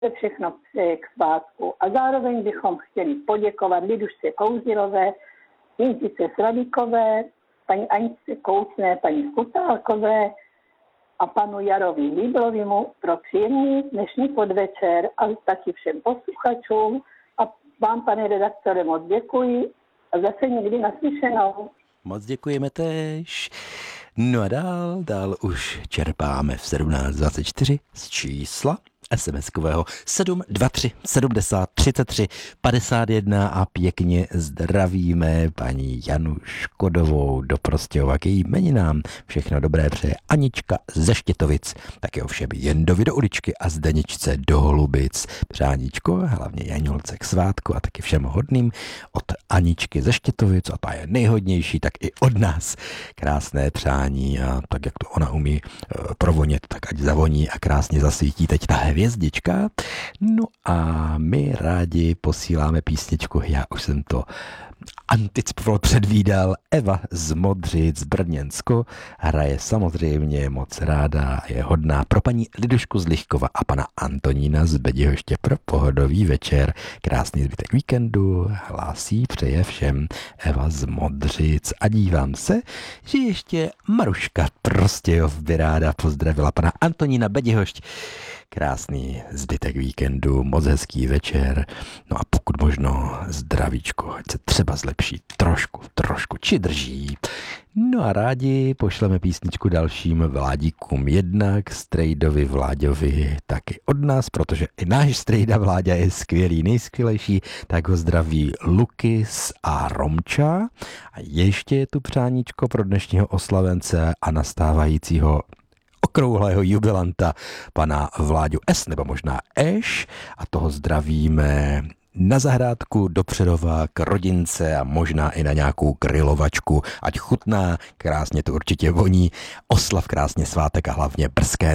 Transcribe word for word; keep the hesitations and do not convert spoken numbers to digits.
všechno přeje k svátku. A zároveň bychom chtěli poděkovat Lidušce Kouzilové, Jindřice Slavíkové, paní Aničce Koučné, paní Skutálkové a panu Jarovi Líblovimu pro příjemný dnešní podvečer a taky všem posluchačům. A vám, pane redaktore, moc děkuji a zase někdy naslyšenou. Moc děkujeme též. No a dál, dál už čerpáme v sedmnáct dvacet čtyři z čísla es em eskového sedm dva tři sedmdesát třicet tři padesát jedna a pěkně zdravíme paní Janu Škodovou do Prostějova k jejím jmeninám. Všechno dobré přeje Anička ze Štětovic, taky ovšem Jendovi do Uličky a Zdeničce do Holubic. Přáníčko, hlavně Janulce k svátku a taky všem hodným od Aničky ze Štětovic, a ta je nejhodnější, tak i od nás. Krásné přání a tak, jak to ona umí provonět, tak ať zavoní a krásně zasvítí teď ta hvězdička. No a my rádi posíláme písničku, já už jsem to anticipoval, předvídal. Eva z Modřic, Brněnsko, hraje samozřejmě moc ráda, je hodná pro paní Lidušku z Lichkova a pana Antonína z Bedihoště pro pohodový večer. Krásný zbytek víkendu hlásí, přeje všem Eva z Modřic a dívám se, že ještě Maruška Prostějov by ráda pozdravila pana Antonína Bedihošť. Krásný zbytek víkendu, moc hezký večer, no a pokud možno zdravíčko, ať se třeba zlepší trošku, trošku, či drží. No a rádi pošleme písničku dalším Vládíkům, jednak Strejdovi Vláďovi taky od nás, protože i náš Strejda Vláďa je skvělý, nejskvělejší, tak ho zdraví Lukis a Romča. A ještě je tu přáníčko pro dnešního oslavence a nastávajícího okrouhlého jubilanta pana Vláďu S, nebo možná Eš, a toho zdravíme na zahrádku do Přerova k rodince a možná i na nějakou grilovačku, ať chutná, krásně to určitě voní, oslav krásně svátek a hlavně brzké